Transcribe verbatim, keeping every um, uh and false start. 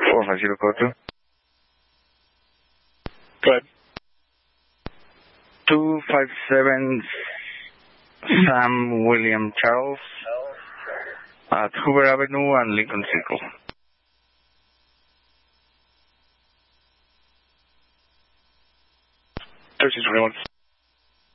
four five zero code two. Go ahead. two five seven Sam William Charles at Hoover Avenue and Lincoln Circle. thirteen twenty-one.